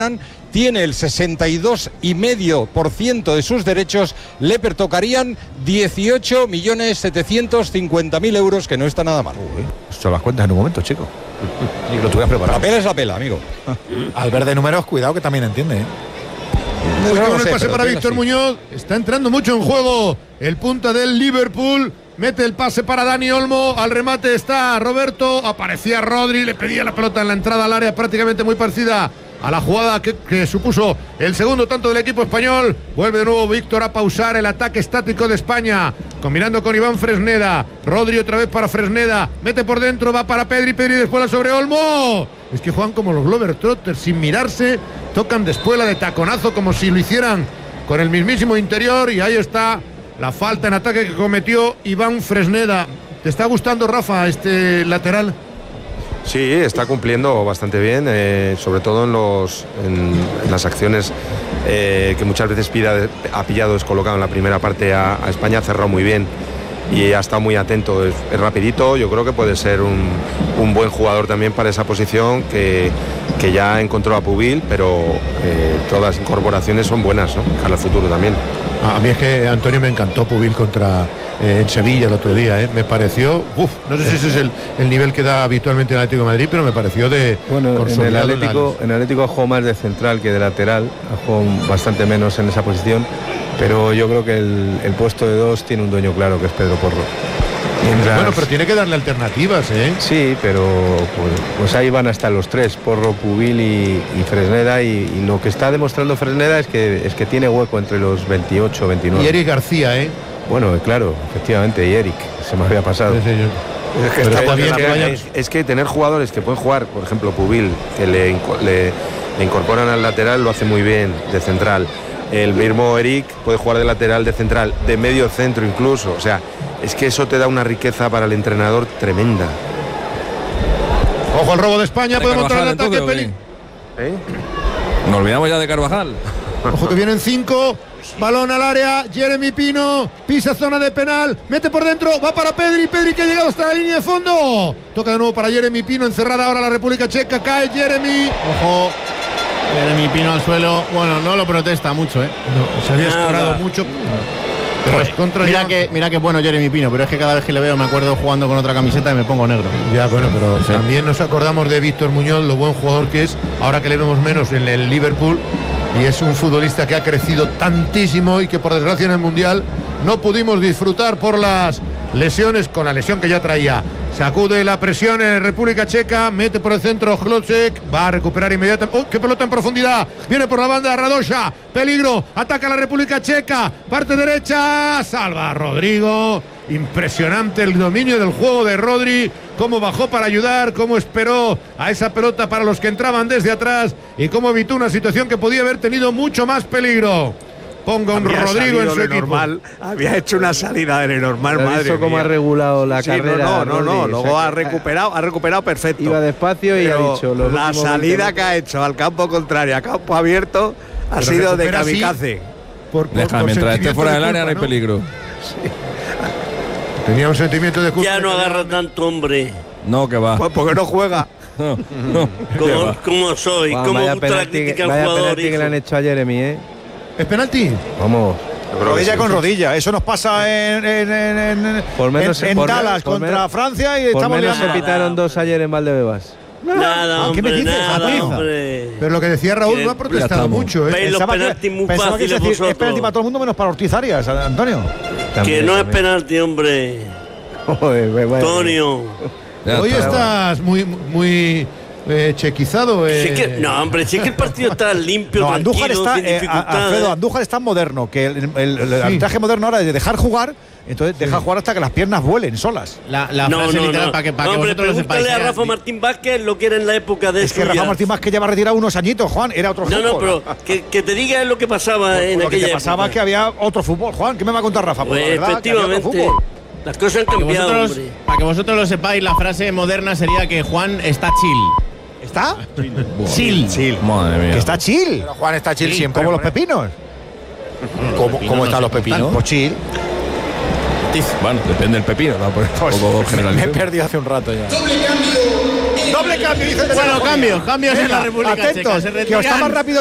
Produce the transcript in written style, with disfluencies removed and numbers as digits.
tiene el 62,5% de sus derechos, le pertocarían 18.750.000 euros, que no está nada mal. Esto las cuentas en un momento, chico. Y lo tuvieras preparado. La pela es la pela, amigo. Al ver de números, cuidado que también entiende, ¿eh? Muy bueno el pase para Víctor Muñoz. Está entrando mucho en juego el punta del Liverpool. Mete el pase para Dani Olmo. Al remate está Roberto. Aparecía Rodri. Le pedía la pelota en la entrada al área, prácticamente muy parecida a la jugada que supuso el segundo tanto del equipo español. Vuelve de nuevo Víctor a pausar el ataque estático de España, combinando con Iván Fresneda. Rodri otra vez para Fresneda, mete por dentro, va para Pedri después la sobre Olmo. Es que juegan como los Globetrotters, sin mirarse, tocan después la de taconazo como si lo hicieran con el mismísimo interior, y ahí está la falta en ataque que cometió Iván Fresneda. ¿Te está gustando, Rafa, este lateral? Sí, está cumpliendo bastante bien, sobre todo en las acciones que muchas veces ha pillado descolocado en la primera parte a España, ha cerrado muy bien y ha estado muy atento, es rapidito. Yo creo que puede ser un buen jugador también para esa posición, que ya encontró a Pubil, pero todas las incorporaciones son buenas, ¿no? Para el futuro también. A mí es que, Antonio, me encantó Pubil contra en Sevilla el otro día, me pareció, no sé si ese es el nivel que da habitualmente el Atlético de Madrid, pero me pareció de... Bueno, en el Atlético ha jugado más de central que de lateral, ha jugado bastante menos en esa posición, pero yo creo que el puesto de 2 tiene un dueño claro, que es Pedro Porro. Bueno, pero tiene que darle alternativas, Sí, pero pues ahí van hasta los tres, Porro, Pubil y Fresneda, y lo que está demostrando Fresneda es que tiene hueco entre los 28, 29. Y Eric García, Bueno, claro, efectivamente, y Eric, se me había pasado. Sí, Es que tener jugadores que pueden jugar, por ejemplo, Pubil, que le incorporan al lateral, lo hace muy bien, de central. El mismo Eric puede jugar de lateral, de central, de medio centro incluso. O sea, es que eso te da una riqueza para el entrenador tremenda. Ojo al robo de España, puede montar el ataque. Nos olvidamos ya de Carvajal. Ojo que vienen 5. Balón al área, Jeremy Pino, pisa zona de penal, mete por dentro, va para Pedri que ha llegado hasta la línea de fondo. Toca de nuevo para Jeremy Pino, encerrada ahora la República Checa, cae Jeremy. Ojo, Jeremy Pino al suelo. Bueno, no lo protesta mucho, No, se había escorado mucho. Pero es contra mira que bueno Jeremy Pino, pero es que cada vez que le veo me acuerdo jugando con otra camiseta y me pongo negro. Ya, bueno, pero también nos acordamos de Víctor Muñoz, lo buen jugador que es, ahora que le vemos menos en el Liverpool, y es un futbolista que ha crecido tantísimo y que por desgracia en el Mundial no pudimos disfrutar por las lesiones, con la lesión que ya traía. Sacude la presión en República Checa, mete por el centro Hlocek, va a recuperar inmediatamente. ¡Qué pelota en profundidad! Viene por la banda Radosha, peligro, ataca la República Checa, parte derecha, salva a Rodrigo. Impresionante el dominio del juego de Rodri, cómo bajó para ayudar, cómo esperó a esa pelota para los que entraban desde atrás y cómo evitó una situación que podía haber tenido mucho más peligro. Ponga un Rodrigo en su equipo. Normal, había hecho una salida de normal, madre mía. Cómo ha regulado la carrera. No, luego ha recuperado perfecto. Iba despacio y pero ha dicho la salida que ha hecho al campo contrario, a campo abierto, ha sido de kamikaze. Mientras esté fuera del área no hay peligro. Sí. Tenía un sentimiento de culpa. Ya no agarra tanto, hombre. No, que va. Pues porque no juega. No. ¿Cómo soy? ¿Cómo gusta la crítica al jugador? Vaya penalti que le han hecho a Jeremy, ¿Es penalti? Vamos. Rodilla con rodilla, eso nos pasa en Dallas contra Francia y por estamos menos se liando. pitaron 2 ayer en Valdebebas. Nada, ¿Qué me dices? hombre. Pero lo que decía Raúl no ha protestado mucho, Veis los penaltis muy fáciles vosotros. Es penalti para todo el mundo menos para Ortiz Arias, Antonio. Que no es penalti, hombre. Antonio. Hoy estás muy chequizado. No, hombre, si es que el partido está limpio, No, Andújar tranquilo, está, sin dificultades. Alfredo, Andújar está moderno, que el arbitraje moderno ahora es de dejar jugar, entonces deja jugar hasta que las piernas vuelen solas. La frase literal para que hombre, vosotros lo sepáis. pregúntale a Rafa Martín Vázquez lo que era en la época de Es que Rafa Martín Vázquez lleva retirado unos añitos, Juan, era otro fútbol. No, pero que te diga lo que pasaba en lo que aquella te pasaba época. es que había otro fútbol, Juan. ¿Qué me va a contar Rafa? Pues la verdad, que había otro efectivamente, fútbol. las cosas han cambiado, hombre. Para que vosotros lo sepáis, la frase moderna sería que Juan está chill. ¿Está? Chill. Madre mía. Que está chill. Pero Juan está chill siempre. Como los pepinos. ¿Cómo están los pepinos? Pues chill. Bueno, depende del pepino, ¿no? Pues un poco Me he generalizado. perdido hace un rato ya. Doble cambio Doble cambio, dice el Bueno, cambios en la República Checa. Atentos, Se que os está retiran. más rápido